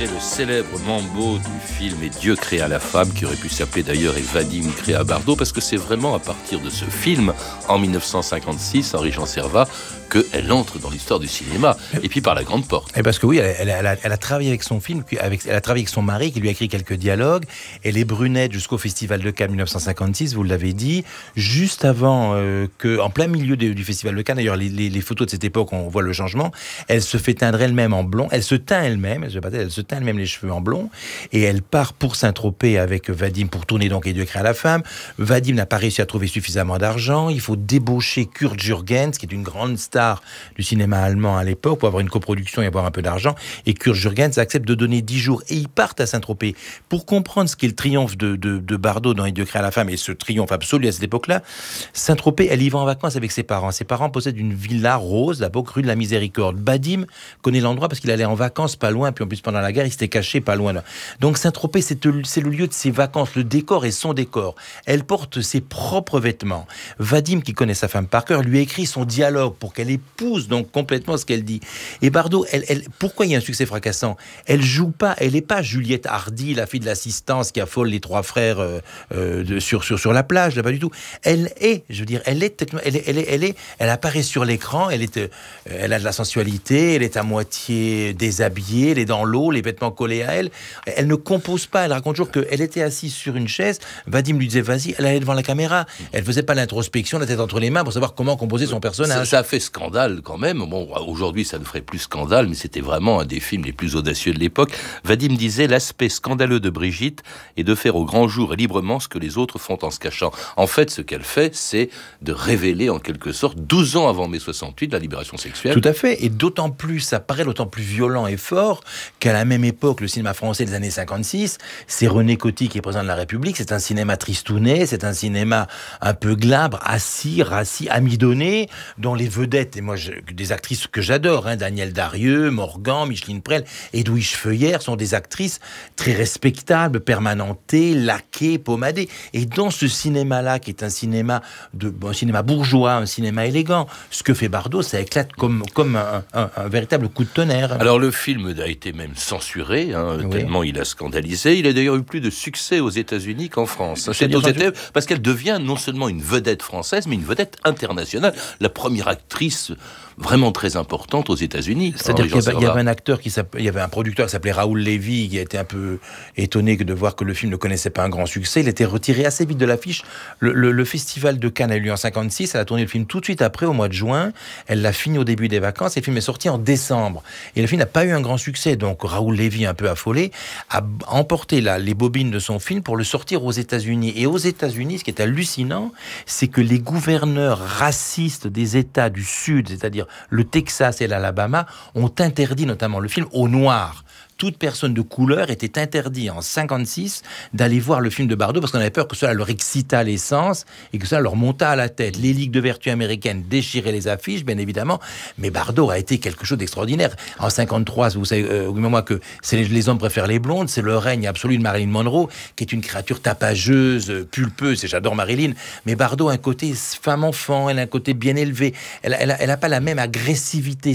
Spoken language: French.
c'est le célèbre mambo du film Et Dieu créa la femme, qui aurait pu s'appeler d'ailleurs Et Vadim créa Bardot, parce que c'est vraiment à partir de ce film, en 1956, Henri-Jean Servat, qu'elle entre dans l'histoire du cinéma, et puis par la grande porte. Et parce que oui, elle a travaillé avec son film, elle a travaillé avec son mari, qui lui a écrit quelques dialogues. Elle est brunette jusqu'au Festival de Cannes 1956, vous l'avez dit, juste avant en plein milieu du Festival de Cannes, d'ailleurs les photos de cette époque, on voit le changement, elle se fait teindre elle-même en blond, elle se teint elle-même les cheveux en blond, et elle part pour Saint-Tropez avec Vadim pour tourner donc Et Dieu créa la femme. Vadim n'a pas réussi à trouver suffisamment d'argent, il faut débaucher Kurt Jürgens, qui est une grande star du cinéma allemand à l'époque, pour avoir une coproduction et avoir un peu d'argent, et Kurt Jürgens accepte de donner 10 jours, et ils partent à Saint-Tropez. Pour comprendre ce qu'est le triomphe de Bardot dans Et Dieu créa la femme, et ce triomphe absolu à cette époque-là, Saint-Tropez, elle y va en vacances avec ses parents. Ses parents possèdent une villa rose, d'abord rue de la Miséricorde. Vadim connaît l'endroit parce qu'il allait en vacances pas loin, puis en plus pendant la guerre, il s'était caché pas loin là. Donc Saint-Tropez, c'est le lieu de ses vacances, le décor est son décor. Elle porte ses propres vêtements. Vadim, qui connaît sa femme par cœur, lui écrit son dialogue pour qu'elle épouse donc complètement ce qu'elle dit. Et Bardot, pourquoi il y a un succès fracassant ? Elle joue pas, elle n'est pas Juliette Hardy, la fille de l'assistance qui affole les trois frères sur la plage, là, pas du tout. Elle apparaît sur l'écran, elle a de la sensualité, elle est à moitié déshabillée, elle est dans l'eau, les vêtements collés à elle. Elle ne compose pas, elle raconte toujours qu'elle était assise sur une chaise, Vadim lui disait vas-y, elle allait devant la caméra. Elle faisait pas l'introspection, la tête entre les mains pour savoir comment composer son personnage. Ça a fait scandale quand même. Bon, aujourd'hui, ça ne ferait plus scandale, mais c'était vraiment un des films les plus audacieux de l'époque. Vadim disait l'aspect scandaleux de Brigitte est de faire au grand jour et librement ce que les autres font en se cachant. En fait, ce qu'elle fait, c'est de révéler en quelque sorte, 12 ans avant mai 68, la libération sexuelle. Tout à fait, et d'autant plus, ça paraît d'autant plus violent et fort qu'à la même époque, le cinéma français des années 56, c'est René Coty qui est président de la République, c'est un cinéma tristounet, c'est un cinéma un peu glabre, assis, amidonné, dont les vedettes, et moi des actrices que j'adore, Danielle Darieux, Morgan, Micheline Prel, Edwige Feuillère, sont des actrices très respectables, permanentées, laquées, pommadées. Et dans ce cinéma-là, qui est un cinéma bourgeois, un cinéma élégant, ce que fait Bardot, ça éclate comme un véritable coup de tonnerre. Alors le film a été même censuré, tellement il a scandalisé. Il a d'ailleurs eu plus de succès aux États-Unis qu'en France. Parce qu'elle devient non seulement une vedette française, mais une vedette internationale. La première actrice vraiment très importante aux États-Unis. C'est-à-dire qu'il y avait un acteur il y avait un producteur qui s'appelait Raoul Lévy, qui a été un peu étonné de voir que le film ne connaissait pas un grand succès. Il était retiré assez vite de l'affiche. Le Festival de Cannes a eu lieu en 56. Elle a tourné le film tout de suite après, au mois de juin. Elle l'a fini au début des vacances. Et le film est sorti en décembre. Et le film n'a pas eu un grand succès. Donc Raoul Lévy, un peu affolé, a emporté les bobines de son film pour le sortir aux États-Unis. Et aux États-Unis, ce qui est hallucinant, c'est que les gouverneurs racistes des États du Sud, c'est-à-dire le Texas et l'Alabama, ont interdit notamment le film aux Noirs. Toute personne de couleur était interdite en 56 d'aller voir le film de Bardot parce qu'on avait peur que cela leur excitât l'essence et que cela leur montât à la tête. Les ligues de vertu américaines déchiraient les affiches, bien évidemment, mais Bardot a été quelque chose d'extraordinaire. En 53, vous savez, moi que les hommes préfèrent les blondes, c'est le règne absolu de Marilyn Monroe, qui est une créature tapageuse, pulpeuse, et j'adore Marilyn, mais Bardot a un côté femme-enfant, elle a un côté bien élevé, elle a pas la même agressivité